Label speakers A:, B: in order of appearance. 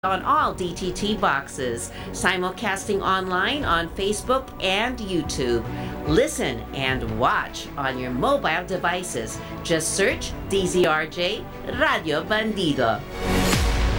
A: on all DTT boxes, simulcasting online on Facebook and YouTube. Listen and watch on your mobile devices. Just search DZRJ Radio Bandido.